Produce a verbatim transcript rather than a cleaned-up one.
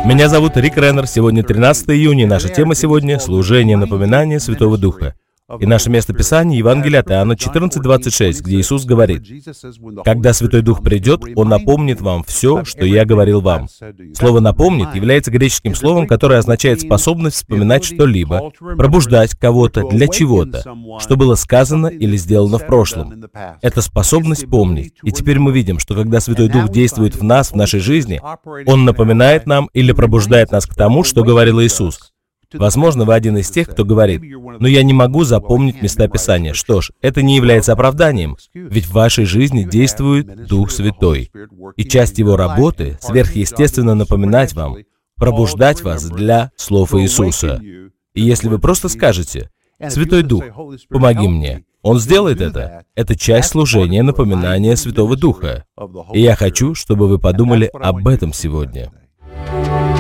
Меня зовут Рик Реннер. Сегодня тринадцатое июня, и наша тема сегодня — служение напоминания Святого Духа. И наше место Писания — Евангелие от Иоанна четырнадцать двадцать шесть, где Иисус говорит: «Когда Святой Дух придет, Он напомнит вам все, что Я говорил вам». Слово «напомнит» является греческим словом, которое означает способность вспоминать что-либо, пробуждать кого-то для чего-то, что было сказано или сделано в прошлом. Это способность помнить. И теперь мы видим, что когда Святой Дух действует в нас, в нашей жизни, Он напоминает нам или пробуждает нас к тому, что говорил Иисус. Возможно, вы один из тех, кто говорит: «Но я не могу запомнить места Писания». Что ж, это не является оправданием, ведь в вашей жизни действует Дух Святой. И часть Его работы — сверхъестественно напоминать вам, пробуждать вас для слов Иисуса. И если вы просто скажете: «Святой Дух, помоги мне», Он сделает это. Это часть служения напоминания Святого Духа. И я хочу, чтобы вы подумали об этом сегодня.